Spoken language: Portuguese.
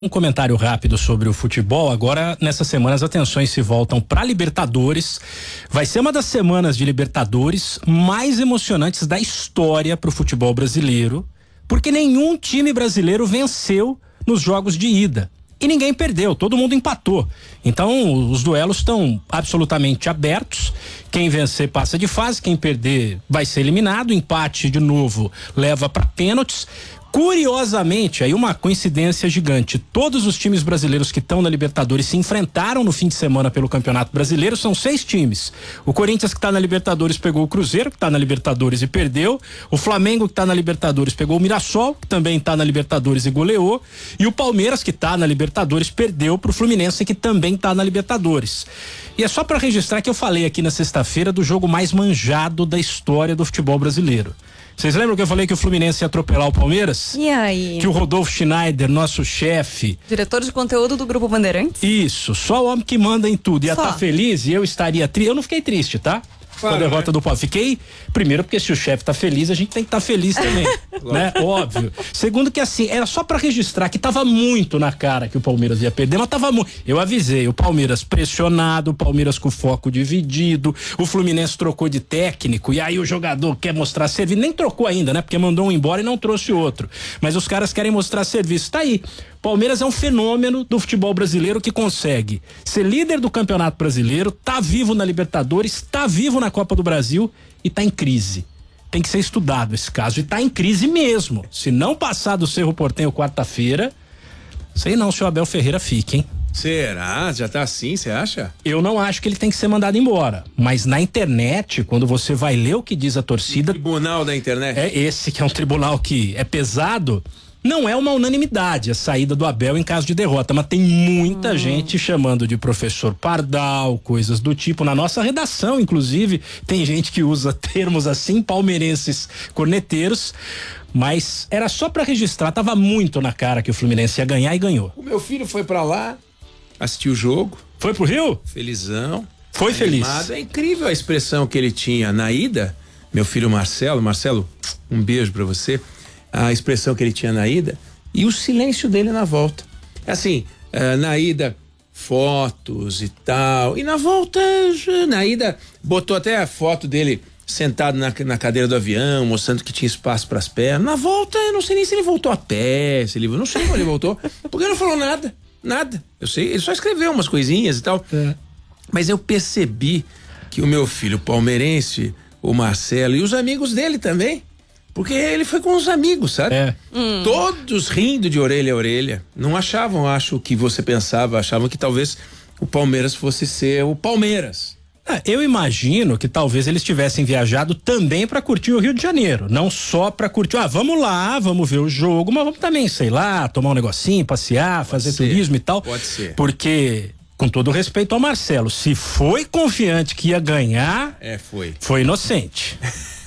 Um comentário rápido sobre o futebol. Agora, nessa semana, as atenções se voltam para Libertadores. Vai ser uma das semanas de Libertadores mais emocionantes da história para o futebol brasileiro, porque nenhum time brasileiro venceu nos jogos de ida. E ninguém perdeu, todo mundo empatou. Então, os duelos estão absolutamente abertos. Quem vencer passa de fase, quem perder vai ser eliminado. Empate, de novo, leva para pênaltis. Curiosamente, aí uma coincidência gigante, todos os times brasileiros que estão na Libertadores se enfrentaram no fim de semana pelo Campeonato Brasileiro, são 6 times. O Corinthians, que está na Libertadores, pegou o Cruzeiro, que está na Libertadores e perdeu. O Flamengo, que está na Libertadores, pegou o Mirassol, que também está na Libertadores e goleou. E o Palmeiras, que está na Libertadores, perdeu para o Fluminense, que também está na Libertadores. E é só para registrar que eu falei aqui na sexta-feira do jogo mais manjado da história do futebol brasileiro. Vocês lembram que eu falei que o Fluminense ia atropelar o Palmeiras? E aí? Que o Rodolfo Schneider, nosso chefe... Diretor de conteúdo do Grupo Bandeirantes? Isso, só o homem que manda em tudo. Ia estar feliz e eu estaria triste. Eu não fiquei triste, tá? Claro, com a derrota do Palmeiras. Fiquei, primeiro, porque se o chefe tá feliz, a gente tem que estar feliz também, né? Óbvio. Segundo que assim, era só pra registrar que tava muito na cara que o Palmeiras ia perder, mas tava muito. Eu avisei, o Palmeiras pressionado, o Palmeiras com o foco dividido, o Fluminense trocou de técnico, e aí o jogador quer mostrar serviço, nem trocou ainda, né? Porque mandou um embora e não trouxe outro. Mas os caras querem mostrar serviço. Tá aí. Palmeiras é um fenômeno do futebol brasileiro que consegue ser líder do Campeonato Brasileiro, tá vivo na Libertadores, tá vivo na Copa do Brasil e tá em crise. Tem que ser estudado esse caso e tá em crise mesmo. Se não passar do Cerro Porteño quarta-feira, sei não se o Abel Ferreira fica, hein? Será? Já tá assim, você acha? Eu não acho que ele tem que ser mandado embora, mas na internet, quando você vai ler o que diz a torcida... O tribunal da internet? É esse que é um tribunal que é pesado... Não é uma unanimidade a saída do Abel em caso de derrota, mas tem muita gente chamando de professor Pardal, coisas do tipo. Na nossa redação, inclusive, tem gente que usa termos assim, palmeirenses corneteiros, mas era só pra registrar, tava muito na cara que o Fluminense ia ganhar e ganhou. O meu filho foi pra lá, assistiu o jogo. Foi pro Rio? Felizão. Foi feliz. É incrível a expressão que ele tinha na ida. Meu filho Marcelo, um beijo pra você. A expressão que ele tinha na ida e o silêncio dele na volta. Assim, na ida, fotos e tal. E na volta, na ida, botou até a foto dele sentado na cadeira do avião, mostrando que tinha espaço para as pernas. Na volta, eu não sei nem se ele voltou a pé, não sei como ele voltou, porque ele não falou nada. Eu sei, ele só escreveu umas coisinhas e tal. Mas eu percebi que o meu filho palmeirense, o Marcelo e os amigos dele também, porque ele foi com os amigos, sabe? Todos rindo de orelha a orelha. Não achavam, acho que você pensava, achavam que talvez o Palmeiras fosse ser o Palmeiras. Eu imagino que talvez eles tivessem viajado também para curtir o Rio de Janeiro, não só para curtir, vamos lá, vamos ver o jogo, mas vamos também, sei lá, tomar um negocinho, passear, fazer turismo e tal. Pode ser. Porque, com todo respeito ao Marcelo, se foi confiante que ia ganhar, foi inocente.